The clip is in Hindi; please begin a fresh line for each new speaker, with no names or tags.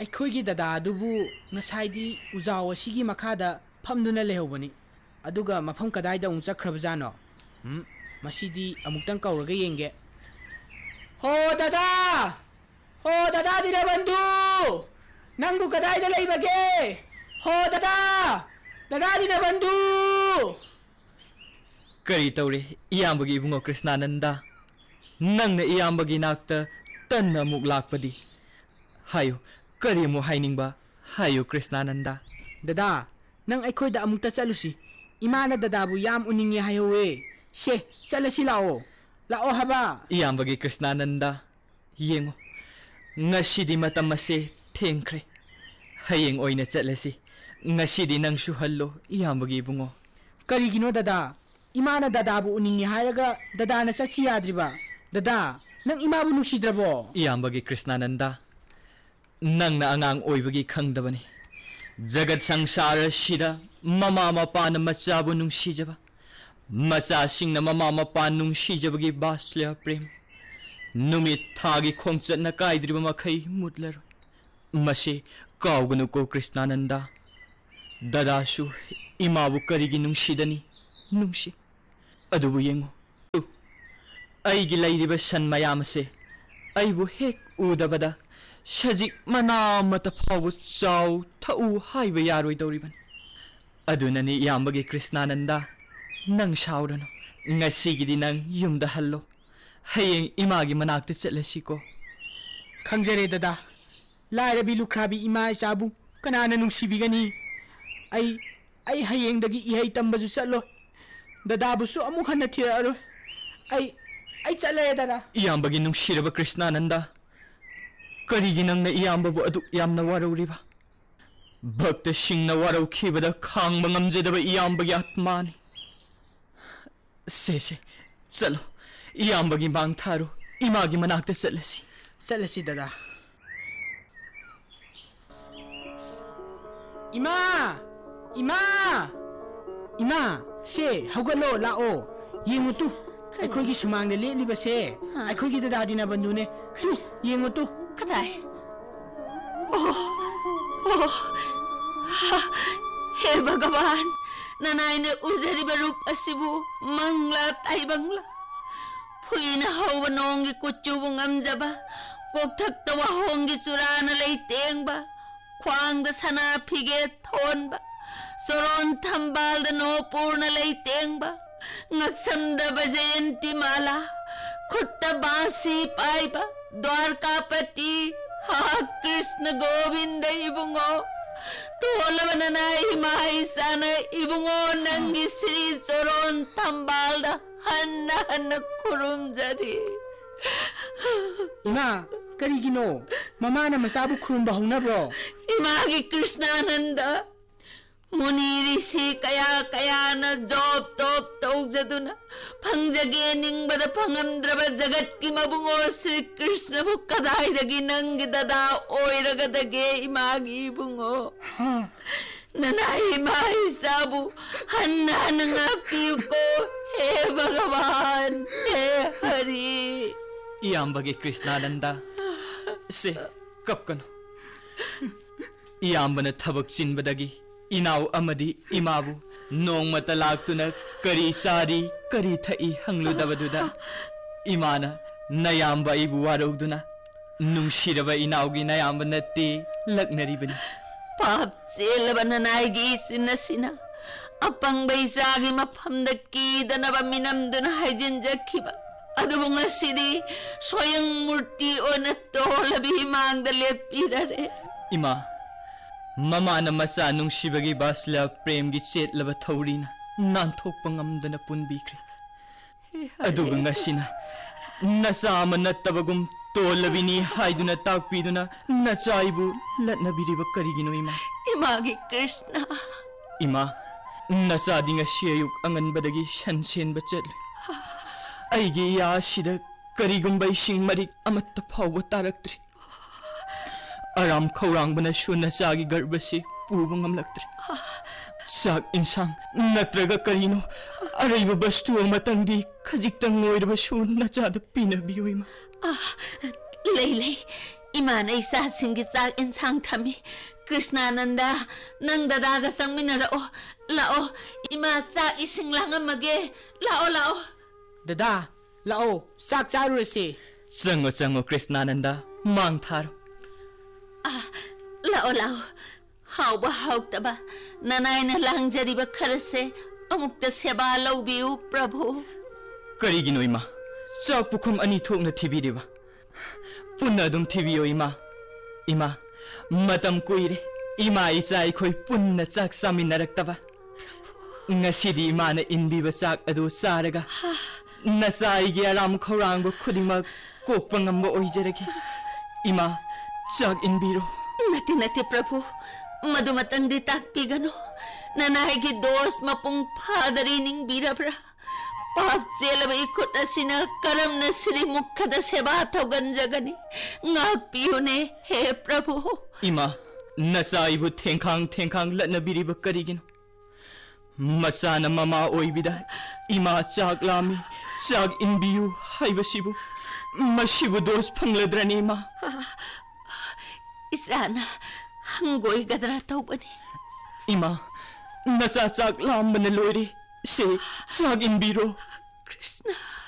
ꯑꯩꯈꯣꯏꯒꯤ ꯗꯗꯥ ꯑꯗꯨꯕꯨ ꯉꯁꯥꯏꯗꯤ ꯎꯖꯥꯎ ꯑꯁꯤꯒꯤ ꯃꯈꯥꯗ ꯐꯝꯗꯨꯅ ꯂꯩꯍꯧꯕꯅꯤ ꯑꯗꯨꯒ ꯃꯐꯝ ꯀꯗꯥꯏꯗ ꯑꯃꯨꯛ ꯆꯠꯈ꯭ꯔꯕꯖꯥꯠꯅꯣ ꯃꯁꯤꯗꯤ ꯑꯃꯨꯛꯇꯪ ꯀꯧꯔꯒ ꯌꯦꯡꯒꯦ ꯍꯣ ꯗꯗꯥ ꯍꯣ ꯗꯗꯥ ꯗꯤꯅꯕꯟꯙꯨ ꯅꯪꯕꯨ ꯀꯗꯥꯏꯗ ꯂꯩꯕꯒꯦ ꯍꯣ ꯗꯗꯥ ꯗꯗꯥ ꯗꯤꯅꯕꯟꯙꯨ
ꯀꯔꯤ ꯇꯧꯔꯦ ꯏꯌꯥꯝꯕꯒꯤ ꯏꯕꯨꯡꯉꯣ ꯀ꯭ꯔꯤꯁꯅꯥꯅꯟꯗ ꯅꯪꯅ ꯏꯌꯥꯝꯕꯒꯤ ꯅꯥꯛꯇ ꯇꯟꯅ ꯑꯃꯨꯛ ꯂꯥꯛꯄꯗꯤ ꯍꯥꯏꯌꯨ ꯀꯔꯤ ꯑꯃꯨꯛ ꯍꯥꯏꯅꯤꯡꯕ ꯍꯥꯏꯌꯨ ꯀ꯭ꯔꯤꯁꯅꯥꯅꯟꯗ
ꯗꯗꯥ ꯅꯪ ꯑꯩꯈꯣꯏꯗ ꯑꯃꯨꯛꯇ ꯆꯠꯂꯨꯁꯤ ꯏꯃꯥꯅ ꯗꯗꯥꯕꯨ ꯌꯥꯝ ꯎꯅꯤꯡꯉꯦ ꯍꯥꯏꯍꯧꯋꯦ ꯁꯦ ꯆꯠꯂꯁꯤ ꯂꯥꯛꯑꯣ ꯂꯥꯛꯑꯣ ꯍꯥꯏꯕ
ꯏꯌꯥꯝꯕꯒꯤ ꯀ꯭ꯔꯤꯁꯅꯥꯅꯟꯗ ꯌꯦꯡꯉꯨ ꯉꯁꯤꯗꯤ ꯃꯇꯝ ꯑꯁꯦ ꯊꯦꯡꯈ꯭ꯔꯦ ꯍꯌꯦꯡ ꯑꯣꯏꯅ ꯆꯠꯂꯁꯤ ꯉꯁꯤꯗꯤ ꯅꯪꯁꯨ ꯍꯜꯂꯣ ꯏꯌꯥꯝꯕꯒꯤ ꯏꯕꯨꯡꯉꯣ
ꯀꯔꯤꯒꯤꯅꯣ ꯗꯗꯥ ꯏꯃꯥꯅ ꯗꯗꯥꯕꯨ ꯎꯅꯤꯡꯉꯦ ꯍꯥꯏꯔꯒ ꯗꯗꯥꯅ ꯆꯠꯁꯤ ꯌꯥꯗ꯭ꯔꯤꯕ ꯗꯗꯥ ꯅꯪ ꯏꯃꯥꯕꯨ ꯅꯨꯡꯁꯤꯗ꯭ꯔꯕꯣ
ꯏꯌꯥꯝꯕꯒꯤ ꯀ꯭ꯔꯤꯁꯅꯥꯅꯟꯗ ꯅꯪꯅ ꯑꯉꯥꯡ ꯑꯣꯏꯕꯒꯤ ꯈꯪꯗꯕꯅꯤ ꯖꯒꯠ ꯁꯪꯁꯥꯔꯁꯤꯗ ꯃꯃꯥ ꯃꯄꯥꯅ ꯃꯆꯥꯕꯨ ꯅꯨꯡꯁꯤꯖꯕ ꯃꯆꯥꯁꯤꯡꯅ ꯃꯃꯥ ꯃꯄꯥ ꯅꯨꯡꯁꯤꯖꯕꯒꯤ ꯕꯥꯁꯂ꯭ꯌ ꯄ꯭ꯔꯦꯝ ꯅꯨꯃꯤꯠ ꯊꯥꯒꯤ ꯈꯣꯡꯆꯠꯅ ꯀꯥꯏꯗ꯭ꯔꯤꯕ ꯃꯈꯩ ꯃꯨꯠꯂꯔꯣꯏ ꯃꯁꯤ ꯀꯥꯎꯒꯅꯨꯀꯣ ꯀ꯭ꯔꯤꯁꯅꯥꯅꯟꯗ ꯗꯗꯥꯁꯨ ꯏꯃꯥꯕꯨ ꯀꯔꯤꯒꯤ ꯅꯨꯡꯁꯤꯗꯅꯤ ꯅꯨꯡꯁꯤ ꯑꯗꯨꯕꯨ ꯌꯦꯡꯉꯨ ꯑꯩꯒꯤ ꯂꯩꯔꯤꯕ ꯁꯟ ꯃꯌꯥꯝ ꯑꯁꯦ ꯑꯩꯕꯨ ꯍꯦꯛ ꯎꯗꯕꯗ ꯁꯖꯤꯛ ꯃꯅꯥ ꯑꯃꯠꯇ ꯐꯥꯎꯕ ꯆꯥꯎ ꯊꯛꯎ ꯍꯥꯏꯕ ꯌꯥꯔꯣꯏꯗꯧꯔꯤꯕꯅꯤ ꯑꯗꯨꯅꯅꯤ ꯏꯌꯥꯝꯕꯒꯤ ꯀ꯭ꯔꯤꯁꯅꯥꯅꯟꯗ ꯅꯪ ꯁꯥꯎꯔꯅꯨ ꯉꯁꯤꯒꯤꯗꯤ ꯅꯪ ꯌꯨꯝꯗ ꯍꯜꯂꯣ ꯍꯌꯦꯡ ꯏꯃꯥꯒꯤ ꯃꯅꯥꯛꯇ ꯆꯠꯂꯁꯤꯀꯣ
ꯈꯪꯖꯔꯦ ꯗꯗꯥ ꯂꯥꯏꯔꯕꯤ ꯂꯨꯈ꯭ꯔꯥꯕꯤ ꯏꯃꯥ ꯏꯆꯥꯕꯨ ꯀꯅꯥꯅ ꯅꯨꯡꯁꯤꯕꯤꯒꯅꯤ ꯑꯩ ꯍꯌꯦꯡꯗꯒꯤ ꯏꯍꯩ ꯇꯝꯕꯁꯨ ꯆꯠꯂꯣꯏ ꯗꯗꯥꯕꯨꯁꯨ ꯑꯃꯨꯛ ꯍꯟꯅ ꯊꯤꯔꯛꯑꯔꯣꯏ ꯑꯩ ꯆꯠꯂꯦ ꯗꯗꯥ
ꯏꯌꯥꯝꯕꯒꯤ ꯅꯨꯡꯁꯤꯔꯕ ꯀ꯭ꯔꯤꯁꯅꯥꯅꯟꯗ ꯀꯔꯤꯒꯤ ꯅꯪꯅ ꯏꯌꯥꯝꯕꯕꯨ ꯑꯗꯨꯛ ꯌꯥꯝꯅ ꯋꯥꯔꯧꯔꯤꯕ ꯚꯛꯇꯁꯤꯡꯅ ꯋꯥꯔꯧꯈꯤꯕꯗ ꯈꯥꯡꯕ ꯉꯝꯖꯗꯕ ꯏꯌꯥꯝꯕꯒꯤ ꯑꯥꯠꯃꯥꯅꯤ ꯁꯦ ꯆꯠꯂꯣ ꯏꯌꯥꯝꯕꯒꯤ ꯃꯥꯡ ꯊꯥꯔꯣ ꯏꯃꯥꯒꯤ ꯃꯅꯥꯛꯇ
ꯆꯠꯂꯁꯤ ꯗꯗꯥ ꯏꯃꯥ ꯏꯃꯥ ꯏꯃꯥ ꯁꯦ ꯍꯧꯒꯠꯂꯣ ꯂꯥꯛꯑꯣ ꯌꯦꯡꯉꯨ ꯇꯨ ꯑꯩꯈꯣꯏꯒꯤ ꯁꯨꯃꯥꯡꯗ ꯂꯦꯞꯂꯤꯕꯁꯦ ꯑꯩꯈꯣꯏꯒꯤ ꯗꯗꯥ ꯗꯤꯅꯕꯟꯙꯨꯅꯦ ꯌꯦꯡꯉꯨ ꯇꯨ
ꯀꯗꯥꯏ हे भगवान ननाइने उजरिबा रूप असिबु मंगला ताइबंगला फुइना हौबा नोंगी कुचुबु ngamjaba कोकथक्ता वाहोंगी चुराना लेतेंगबा ख्वांगदा सना फिगे थोनबा सोरोन थंबालदा नोपूर्णा लेतेंगबा ngaksamda बजयंती माला खुत्ता बांसी पाइबा द्वारकापति हा कृष्ण गोविंद इबुंगो तोलवनना हिमाई सान इबुंगो नंगी श्री चोरोन थंबालदा हन्ना हन्ना खुरुमजरी
इमा करिगिनो ममाना मसाबु खुरुमबा हौनब्रो
इमागी कृष्णानंद मुनि ऋषि कया कया न जॉब तोप तौजदुना फंगजगे निंगबद फंगमद्रब जगत की मबुंगो श्री कृष्ण बु कदाइदगी नंगी ददा ओइरगदगे इमागी बुंगो ननाई माई साबु हन्ना नंगा पियुको हे भगवान हे हरि
इयाम्बगे कृष्णानंदा से कपकनो इयाम्बना थबक चिनबदगी इनाव अमदी इमाबु नोंगमता लाक्तुना करी सारी करी थई हंगलुदबदुदा इमाना नयाम्बा इबु वारौदुना नुंगशिरबा इनावगी नयाम्बा नत्ते लक्नरिबनी
पाप चेलबा ननाइगी सिनसिना अपंग बैसागी मफमदा कीदनबा मिनमदुना हाइजिनजखिबा अदुबु ngasidi स्वयं मूर्ति ओना तोलबि मांगदा लेपिररे
इमा ममाना मचा नुंगशिबगी बासला प्रेमगी चेतलबा थौरीना नानथोकपा ngamdana punbikhre aduga ngasina nacha ama nattabagum tolabini haiduna takpiduna nachaibu latnabiriba karigino ima
imagi krishna
ima nacha dinga shiyuk anganbadagi shansenba chetlu aigi ya shida karigumba ising marik amatta phawba taraktri आराम खौरांग बना शु नचागी गर्भ से पूब ngamlaktre sak insang natraga karino araiba bastu amatangdi khajikta ngoirba shu nacha da pinabiyoima
lei इमाना इसासिंगी चाक इंसांग थमी कृष्णानंदा नंग दादागा संगमिनरओ लाओ इमा चाक इसिंग लांगमगे लाओ लाओ
दादा लाओ चाक चारुरसे
चंगो चंगो कृष्णानंदा मांग थारो
लाओ लाओ हाउबा हाउतबा ननायना लांगजरिबा खरसे अमुक्त सेवा लौबियु प्रभु
करिगिनो इमा चाक पुखम अनि थोकना थिबिरिबा पुन्ना दुम थिबियो इमा इमा मतम कुइरे इमा इचा अखोई पुन्ना चाक चामिनरक्तबा ngasidi imana inbiba sak adu saraga nasai gi aram khorang bu khudimak kokpa ngamba oijaragi ima chak inbiro
nati nati prabhu madumatang di takpigano nanay gi dos mapung phadari ning birabra pap jelaba ikut asina karam na sri mukhada seba thogan jagani ngapiyune he prabhu
ima nasai bu thengkhang latna biriba karigino masana mama oibida ima chak lami chak inbiu haibasibu masibu dos phangladrani ma
isana hangoi gadra tawbani
ima nasa chak lam bana loire se chak inbiro
krishna